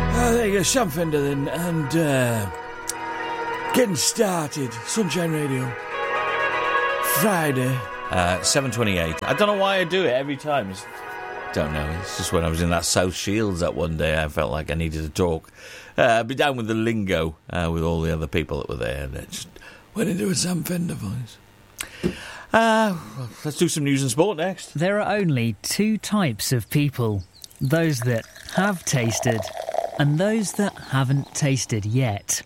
There you go, Sam Fender then, and getting started. Sunshine Radio. Friday. 7:28. I don't know why I do it every time. Don't know. It's just when I was in that South Shields that one day, I felt like I needed to talk. Be down with the lingo with all the other people that were there, and it just went into a Sam Fender voice. Let's do some news and sport next. There are only two types of people. Those that have tasted and those that haven't tasted yet.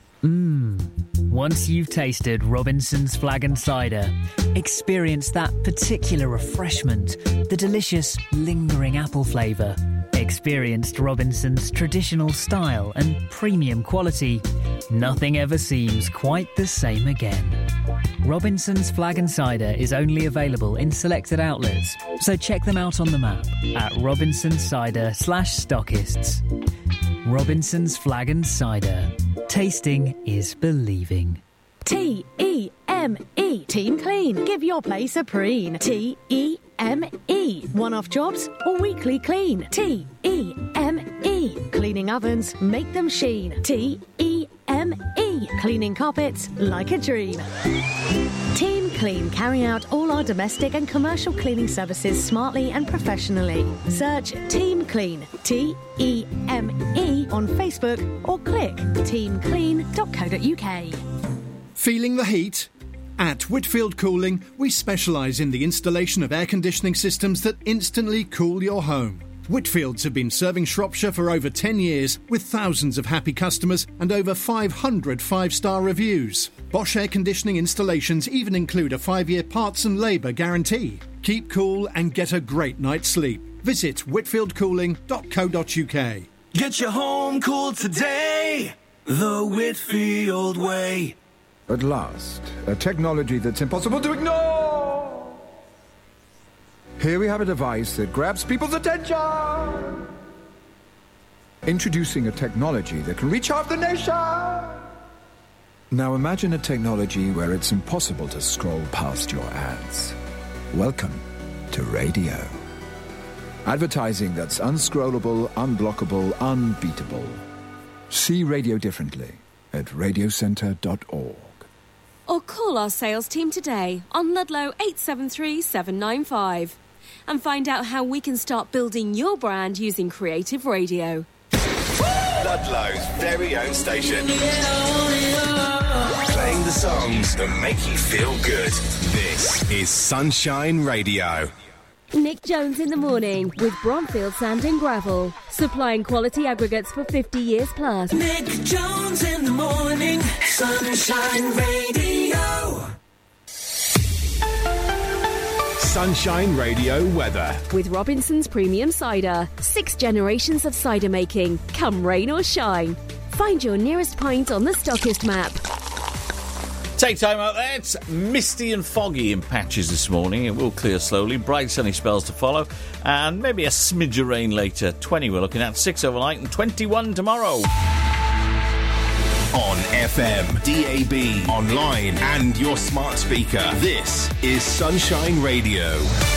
Once you've tasted Robinson's Flag and Cider, experience that particular refreshment, the delicious, lingering apple flavour. Experienced Robinson's traditional style and premium quality. Nothing ever seems quite the same again. Robinson's Flag and Cider is only available in selected outlets, so check them out on the map at robinsonsider.com/stockists. Robinson's Flag and Cider. Tasting is believing. T-E-M-E. Team Clean. Give your place a preen. T-E-M-E. One-off jobs or weekly clean. T-E-M-E. Cleaning ovens, make them sheen. T-E-M-E. Cleaning carpets like a dream. Team Clean carry out all our domestic and commercial cleaning services smartly and professionally. Search Team Clean, T-E-M-E, on Facebook or click teamclean.co.uk. Feeling the heat? At Whitfield Cooling, we specialise in the installation of air conditioning systems that instantly cool your home. Whitfields have been serving Shropshire for over 10 years with thousands of happy customers and over 500 five-star reviews. Bosch air conditioning installations even include a 5-year parts and labour guarantee. Keep cool and get a great night's sleep. Visit whitfieldcooling.co.uk. Get your home cool today, the Whitfield way. At last, a technology that's impossible to ignore. Here we have a device that grabs people's attention. Introducing a technology that can reach half the nation. Now imagine a technology where it's impossible to scroll past your ads. Welcome to radio. Advertising that's unscrollable, unblockable, unbeatable. See radio differently at radiocentre.org. Or call our sales team today on Ludlow 873 795 and find out how we can start building your brand using creative radio. Ludlow's very own station. Playing the songs that make you feel good. This is Sunshine Radio. Nick Jones in the morning with Bromfield Sand and Gravel, supplying quality aggregates for 50 years plus. Nick Jones in the morning, Sunshine Radio. Sunshine Radio weather. With Robinson's Premium Cider. 6 generations of cider making, come rain or shine. Find your nearest pint on the Stockist map. Take time out there. It's misty and foggy in patches this morning. It will clear slowly. Bright sunny spells to follow. And maybe a smidge of rain later. 20 we're looking at, 6 overnight and 21 tomorrow. On FM, DAB, online and your smart speaker. This is Sunshine Radio.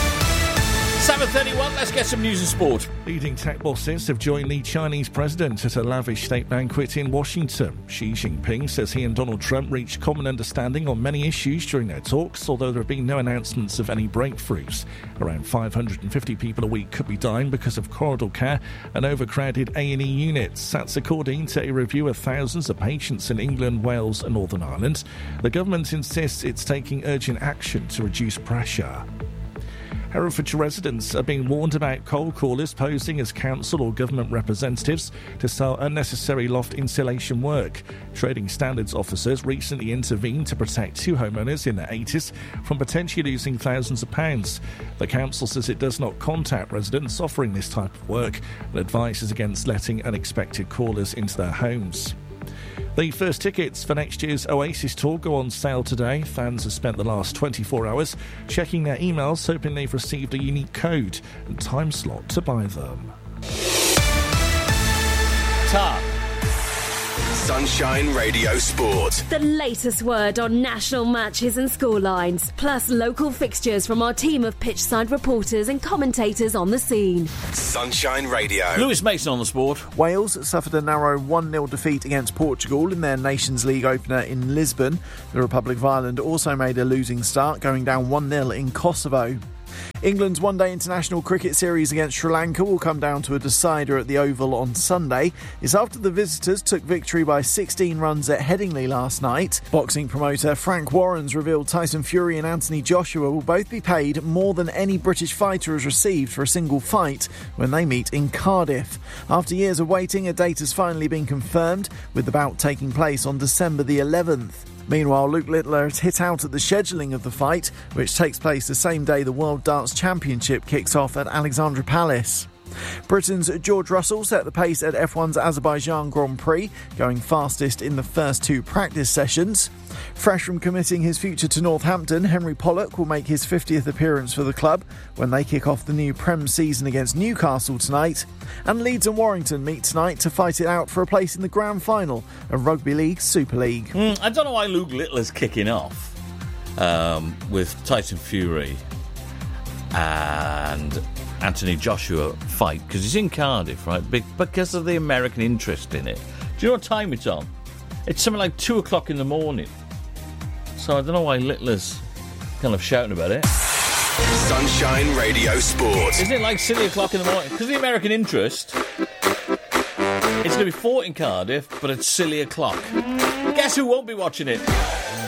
7:31, let's get some news and sport. Leading tech bosses have joined the Chinese president at a lavish state banquet in Washington. Xi Jinping says he and Donald Trump reached common understanding on many issues during their talks, although there have been no announcements of any breakthroughs. Around 550 people a week could be dying because of corridor care and overcrowded A&E units. That's according to a review of thousands of patients in England, Wales and Northern Ireland. The government insists it's taking urgent action to reduce pressure. Herefordshire residents are being warned about cold callers posing as council or government representatives to sell unnecessary loft insulation work. Trading standards officers recently intervened to protect 2 homeowners in their 80s from potentially losing thousands of pounds. The council says it does not contact residents offering this type of work and advises against letting unexpected callers into their homes. The first tickets for next year's Oasis tour go on sale today. Fans have spent the last 24 hours checking their emails, hoping they've received a unique code and time slot to buy them. Tar. Sunshine Radio Sport. The latest word on national matches and scorelines, plus local fixtures from our team of pitchside reporters and commentators on the scene. Sunshine Radio. Lewis Mason on the sport. Wales suffered a narrow 1-0 defeat against Portugal in their Nations League opener in Lisbon. The Republic of Ireland also made a losing start, going down 1-0 in Kosovo. England's one-day international cricket series against Sri Lanka will come down to a decider at the Oval on Sunday. It's after the visitors took victory by 16 runs at Headingley last night. Boxing promoter Frank Warren's revealed Tyson Fury and Anthony Joshua will both be paid more than any British fighter has received for a single fight when they meet in Cardiff. After years of waiting, a date has finally been confirmed, with the bout taking place on December the 11th. Meanwhile, Luke Littler has hit out at the scheduling of the fight, which takes place the same day the World Darts Championship kicks off at Alexandra Palace. Britain's George Russell set the pace at F1's Azerbaijan Grand Prix, going fastest in the first 2 practice sessions. Fresh from committing his future to Northampton, Henry Pollock will make his 50th appearance for the club when they kick off the new Prem season against Newcastle tonight. And Leeds and Warrington meet tonight to fight it out for a place in the grand final of Rugby League Super League. I don't know why Luke Littler's kicking off with Tyson Fury and Anthony Joshua fight, because he's in Cardiff, right? Because of the American interest in it. Do you know what time it's on? It's something like 2 o'clock in the morning. So I don't know why Littler's kind of shouting about it. Sunshine Radio Sport. Isn't it like silly o'clock in the morning? Because of the American interest, it's going to be fought in Cardiff, but it's silly o'clock. Guess who won't be watching it?